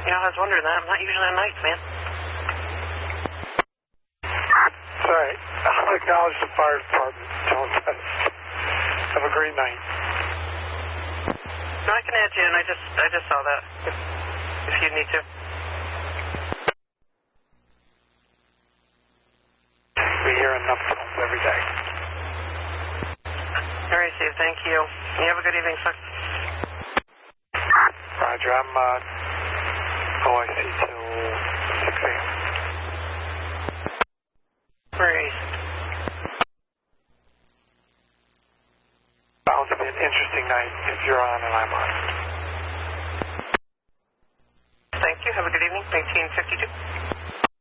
Yeah, I was wondering that. I'm not usually on nights, man. Sorry. I'll acknowledge the fire department. Don't have a great night. No, I can add you in. I just saw that. If you need to. We hear enough phones every day. All right, Steve. Thank you. You have a good evening, sir. Roger. I'm OIC till 6 a.m. Great. Bound to be an interesting night if you're on and I'm on. Thank you. Have a good evening. 1952.